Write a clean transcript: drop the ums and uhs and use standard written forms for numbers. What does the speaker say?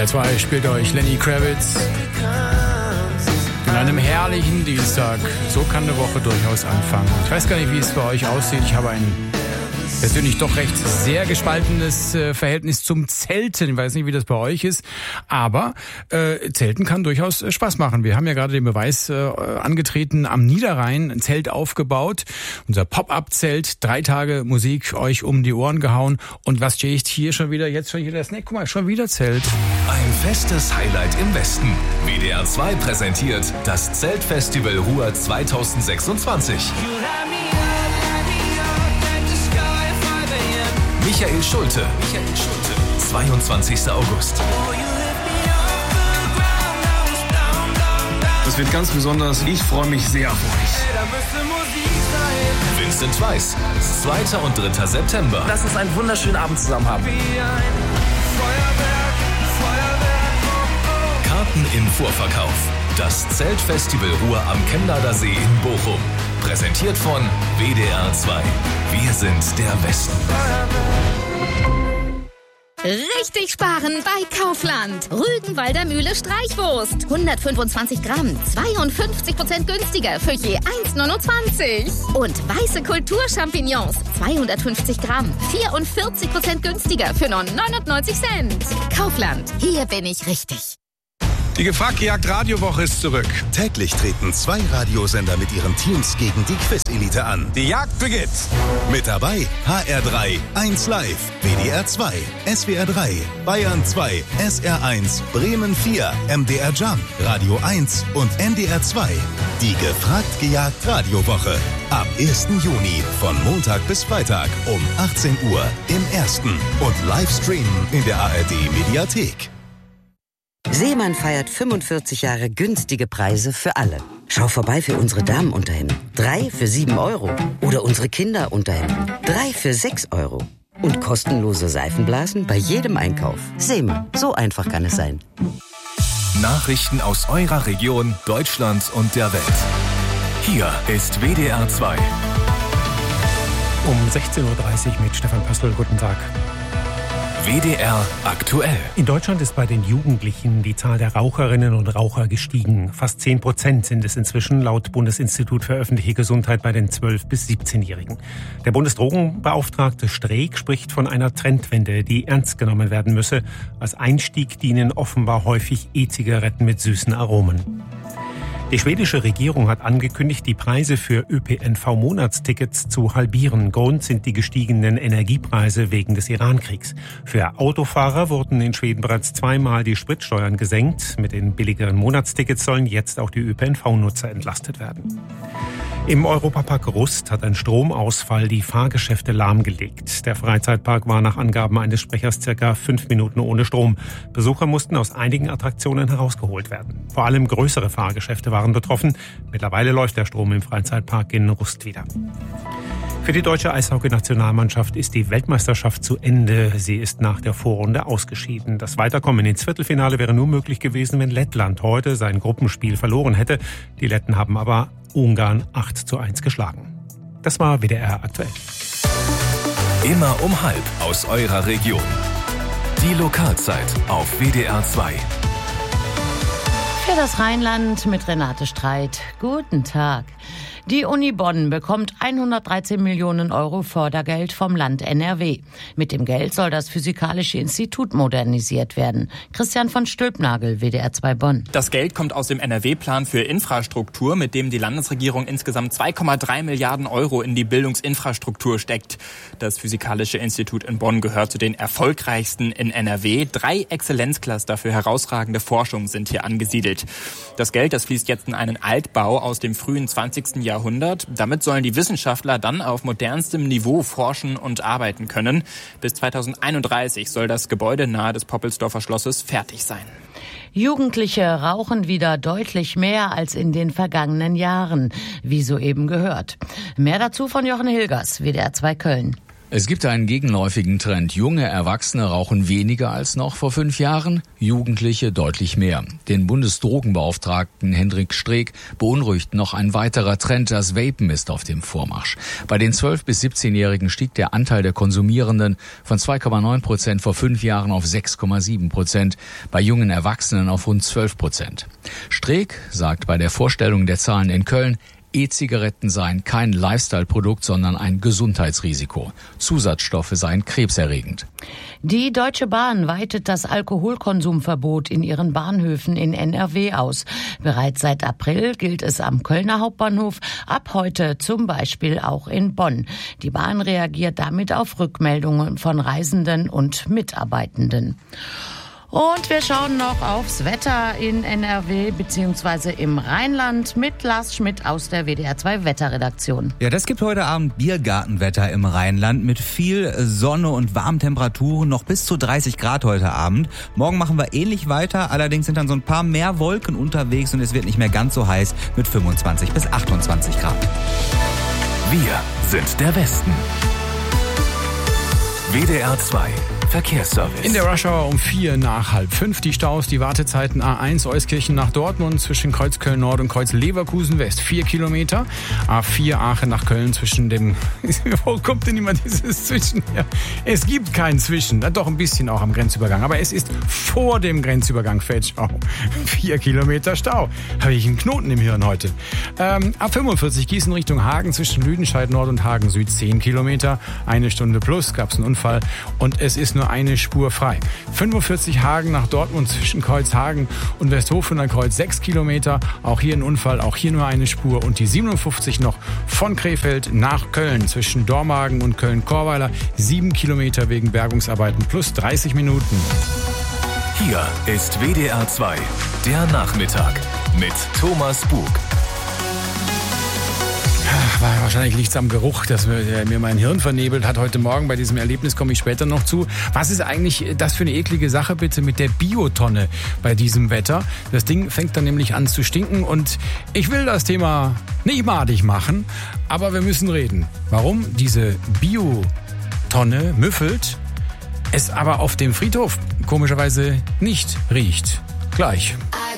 WDR 2 spielt euch Lenny Kravitz an einem herrlichen Dienstag. So kann eine Woche durchaus anfangen. Ich weiß gar nicht, wie es bei euch aussieht. Ich habe ein persönlich doch recht sehr gespaltenes Verhältnis zum Zelten. Ich weiß nicht, wie das bei euch ist, aber Zelten kann durchaus Spaß machen. Wir haben ja gerade den Beweis angetreten, am Niederrhein ein Zelt aufgebaut. Unser Pop-Up-Zelt, 3 Tage Musik euch um die Ohren gehauen. Und was stehe ich hier schon wieder? Jetzt schon wieder Snack. Guck mal, schon wieder Zelt. Ein festes Highlight im Westen. WDR 2 präsentiert das Zeltfestival Ruhr 2026. Michael Schulte. 22. August. Das wird ganz besonders. Ich freue mich sehr auf euch. Vincent Weiss. 2. und 3. September. Lass uns einen wunderschönen Abend zusammen haben. Karten im Vorverkauf. Das Zeltfestival Ruhr am Chemnader See in Bochum. Präsentiert von WDR 2. Wir sind der Westen. Richtig sparen bei Kaufland. Rügenwalder Mühle Streichwurst. 125 Gramm, 52% günstiger für je 1,29. Und weiße Kulturchampignons, 250 Gramm, 44% günstiger für nur 99 Cent. Kaufland, hier bin ich richtig. Die Gefragt-Gejagt Radiowoche ist zurück. Täglich treten 2 Radiosender mit ihren Teams gegen die Quiz-Elite an. Die Jagd beginnt. Mit dabei HR3, 1 Live, WDR 2, SWR 3, Bayern 2, SR 1, Bremen 4, MDR Jump, Radio 1 und NDR 2. Die Gefragt-Gejagt Radiowoche. Ab 1. Juni von Montag bis Freitag um 18 Uhr im Ersten und Livestreamen in der ARD-Mediathek. Seemann feiert 45 Jahre günstige Preise für alle. Schau vorbei für unsere Damenunterhemden. 3 für 7 Euro. Oder unsere Kinderunterhemden. 3 für 6 Euro. Und kostenlose Seifenblasen bei jedem Einkauf. Seemann, so einfach kann es sein. Nachrichten aus eurer Region, Deutschland und der Welt. Hier ist WDR 2. Um 16.30 Uhr mit Stefan Pöstl. Guten Tag. WDR aktuell. In Deutschland ist bei den Jugendlichen die Zahl der Raucherinnen und Raucher gestiegen. Fast 10% sind es inzwischen laut Bundesinstitut für öffentliche Gesundheit bei den 12- bis 17-Jährigen. Der Bundesdrogenbeauftragte Streeck spricht von einer Trendwende, die ernst genommen werden müsse. Als Einstieg dienen offenbar häufig E-Zigaretten mit süßen Aromen. Die schwedische Regierung hat angekündigt, die Preise für ÖPNV-Monatstickets zu halbieren. Grund sind die gestiegenen Energiepreise wegen des Iran-Kriegs. Für Autofahrer wurden in Schweden bereits 2-mal die Spritsteuern gesenkt. Mit den billigeren Monatstickets sollen jetzt auch die ÖPNV-Nutzer entlastet werden. Im Europapark Rust hat ein Stromausfall die Fahrgeschäfte lahmgelegt. Der Freizeitpark war nach Angaben eines Sprechers circa 5 Minuten ohne Strom. Besucher mussten aus einigen Attraktionen herausgeholt werden. Vor allem größere Fahrgeschäfte waren betroffen. Mittlerweile läuft der Strom im Freizeitpark in Rust wieder. Für die deutsche Eishockey-Nationalmannschaft ist die Weltmeisterschaft zu Ende. Sie ist nach der Vorrunde ausgeschieden. Das Weiterkommen ins Viertelfinale wäre nur möglich gewesen, wenn Lettland heute sein Gruppenspiel verloren hätte. Die Letten haben aber Ungarn 8:1 geschlagen. Das war WDR aktuell. Immer um 12 aus eurer Region. Die Lokalzeit auf WDR 2. Für das Rheinland mit Renate Streit. Guten Tag. Die Uni Bonn bekommt 113 Millionen Euro Fördergeld vom Land NRW. Mit dem Geld soll das Physikalische Institut modernisiert werden. Christian von Stülpnagel, WDR 2 Bonn. Das Geld kommt aus dem NRW-Plan für Infrastruktur, mit dem die Landesregierung insgesamt 2,3 Milliarden Euro in die Bildungsinfrastruktur steckt. Das Physikalische Institut in Bonn gehört zu den erfolgreichsten in NRW. 3 Exzellenzcluster für herausragende Forschung sind hier angesiedelt. Das Geld, das fließt jetzt in einen Altbau aus dem frühen 20. Jahrhundert. Damit sollen die Wissenschaftler dann auf modernstem Niveau forschen und arbeiten können. Bis 2031 soll das Gebäude nahe des Poppelsdorfer Schlosses fertig sein. Jugendliche rauchen wieder deutlich mehr als in den vergangenen Jahren, wie soeben gehört. Mehr dazu von Jochen Hilgers, WDR 2 Köln. Es gibt einen gegenläufigen Trend. Junge Erwachsene rauchen weniger als noch vor 5 Jahren, Jugendliche deutlich mehr. Den Bundesdrogenbeauftragten Hendrik Streeck beunruhigt noch ein weiterer Trend. Das Vapen ist auf dem Vormarsch. Bei den 12- bis 17-Jährigen stieg der Anteil der Konsumierenden von 2,9% vor 5 Jahren auf 6,7%, bei jungen Erwachsenen auf rund 12%. Streeck sagt bei der Vorstellung der Zahlen in Köln, E-Zigaretten seien kein Lifestyle-Produkt, sondern ein Gesundheitsrisiko. Zusatzstoffe seien krebserregend. Die Deutsche Bahn weitet das Alkoholkonsumverbot in ihren Bahnhöfen in NRW aus. Bereits seit April gilt es am Kölner Hauptbahnhof, ab heute zum Beispiel auch in Bonn. Die Bahn reagiert damit auf Rückmeldungen von Reisenden und Mitarbeitenden. Und wir schauen noch aufs Wetter in NRW bzw. im Rheinland mit Lars Schmidt aus der WDR 2 Wetterredaktion. Ja, das gibt heute Abend Biergartenwetter im Rheinland mit viel Sonne und warmen Temperaturen, noch bis zu 30 Grad heute Abend. Morgen machen wir ähnlich weiter, allerdings sind dann so ein paar mehr Wolken unterwegs und es wird nicht mehr ganz so heiß mit 25 bis 28 Grad. Wir sind der Westen. WDR 2 Verkehrsservice. In der Rush-Hour um 4 nach halb 5 die Staus, die Wartezeiten A1 Euskirchen nach Dortmund zwischen Kreuz Köln Nord und Kreuz Leverkusen West 4 Kilometer. A4 Aachen nach Köln zwischen dem... Wo kommt denn immer dieses Zwischen? Ja, es gibt kein Zwischen, doch ein bisschen auch am Grenzübergang, aber es ist vor dem Grenzübergang Feldschau. 4 Kilometer Stau. Habe ich einen Knoten im Hirn heute. A45 Gießen Richtung Hagen zwischen Lüdenscheid Nord und Hagen Süd 10 Kilometer. 1 Stunde plus, gab es einen Unfall und es ist nur eine Spur frei. 45 Hagen nach Dortmund zwischen Kreuzhagen und Westhofen an Kreuz 6 Kilometer. Auch hier ein Unfall, auch hier nur eine Spur. Und die 57 noch von Krefeld nach Köln zwischen Dormagen und Köln-Korweiler 7 Kilometer wegen Bergungsarbeiten plus 30 Minuten. Hier ist WDR 2, der Nachmittag mit Thomas Bug. Wahrscheinlich liegt es am Geruch, dass mir mein Hirn vernebelt hat heute Morgen. Bei diesem Erlebnis komme ich später noch zu. Was ist eigentlich das für eine eklige Sache bitte mit der Biotonne bei diesem Wetter? Das Ding fängt dann nämlich an zu stinken und ich will das Thema nicht madig machen, aber wir müssen reden. Warum diese Biotonne müffelt, es aber auf dem Friedhof komischerweise nicht riecht. Gleich.